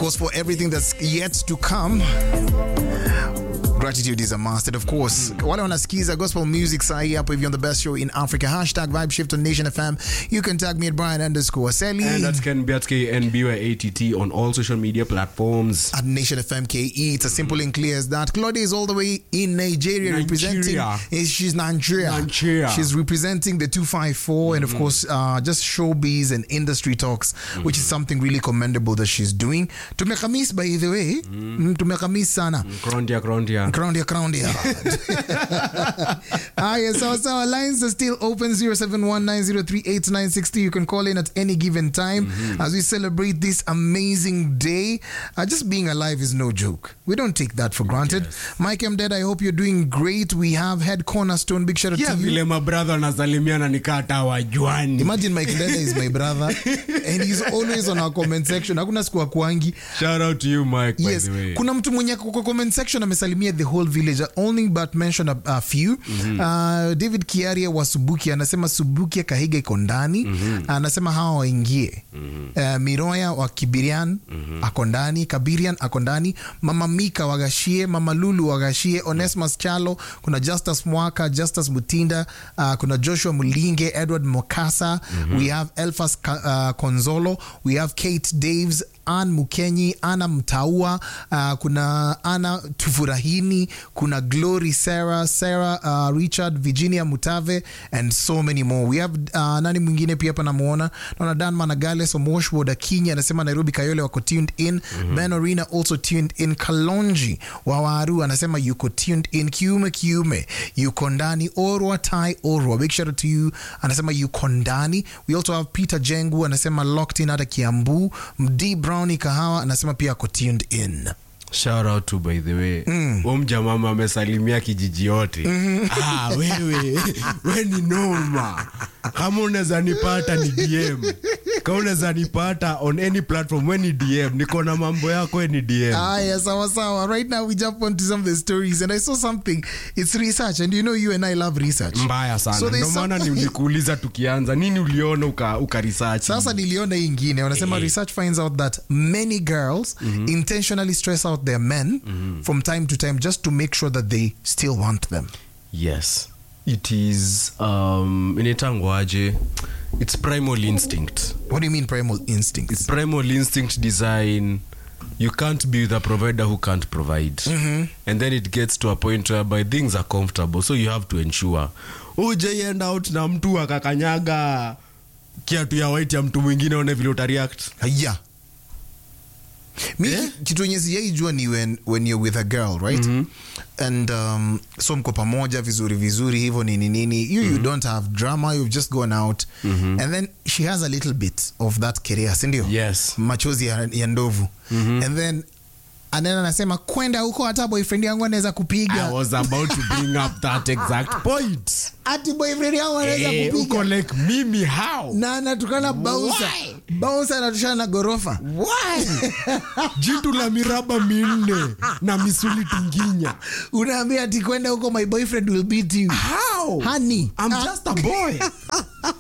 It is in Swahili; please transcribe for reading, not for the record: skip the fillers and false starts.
course, for everything that's yet to come. Gratitude is a must. And of course, wale wanasikiza gospel music sahi hapo hivi on the best show in Africa. Vibe Shift on Nation FM. You can tag me at Brian_Selly. And that's Ken Biatske NBYATT on all social media platforms. At Nation FM KE. It's as simple and clear as that. Claudia is all the way in Nigeria. Representing. She's Nigeria. She's representing the 254 and of course just showbiz and industry talks, which is something really commendable that she's doing. Tumekamis, by the way. Tumekamis sana. Crown dia. Yes, so our lines are still open. 0719038960. You can call in at any given time as we celebrate this amazing day. Just being alive is no joke. We don't take that for granted. Yes. Mike M. Dead, I hope you're doing great. We have Head Cornerstone. Big shout out to you. Vile my brother nasalimiana nikata wajuani. Imagine Mike Deda is my brother and he's always on our comment section. Hakuna siku akwangi. Shout out to you, Mike, by the way. Kuna mtu mwenye kwa comment section amesalimia the whole village. Only but mention a few. David Kiaria wa Subukia anasema Subukia Kahiga iko ndani. Anasema hawa waingie. Miroya wa Kibirian ako ndani, Kabirian ako ndani. Mama Mika wagashie, Mama Lulu wagashie, Onesmus Chalo, kuna Justus Mwaka, Justus Mutinda, kuna Joshua Mulinge, Edward Mokasa, we have Elfas Konzolo, we have Kate Daves, Ann Mukenyi, Anna Mtaua, kuna Anna Tufurahini, kuna Glory Sarah, Richard, Virginia Mutave, and so many more. We have nani mwingine pia hapa namuona. Naona Dan Managales of Moshwood Kenya anasema Nairobi Kayole wako tuned in. Ben Orina also tuned in. Kalonji Wawaru anasema yuko tuned in. Kiume yuko ndani. Orwa Tai Orwa, big shout out to you, anasema yuko ndani. We also have Peter Jengu anasema locked in hata Kiambu. D Brownie Kahawa anasema pia ako tuned in. Shout out to, by the way, mama amesalimia kijiji yote. Wewe ni noma. Kama unaweza nipata ni DM. Kama unaweza nipata on any platform when ni DM. Niko na mambo yako ni DM. Yes, sawa. Right now we jump onto some of the stories and I saw something. It's research and you know you and I love research. Mbaya sana. So ndio maana nikuuliza tukianza nini uliona uka research. Sasa niliona ingine wanasema research finds out that many girls intentionally stress out their men from time to time just to make sure that they still want them. Yes. It is inetangwaje, it's primal instinct. What do you mean primal instinct? It's primal instinct design. You can't be with a provider who can't provide. And then it gets to a point whereby things are comfortable, so you have to ensure uje end out na mtu akakanyaga kiatu ya white ya mtu mwingine one vile utareact. Yeah. Kitu yenye sijaijua ni when you're with a girl, right? And so mko pamoja vizuri hivyo nini you don't have drama, you've just gone out and then she has a little bit of that career, si ndio? Yes. Machozi ya ndovu. And then anasema kwenda huko hata boyfriend yangu anaweza kupiga. I was about to bring up that exact point. Ati boyfriend yangu anaweza kupiga. Uko like mimi how? Na anatukana bouncer. Bouncer anatushana na gorofa. Why? Jitu la miraba minne na misuli tinginya. Unaambia ati kwenda huko my boyfriend will beat you. How? Honey, I'm just a boy.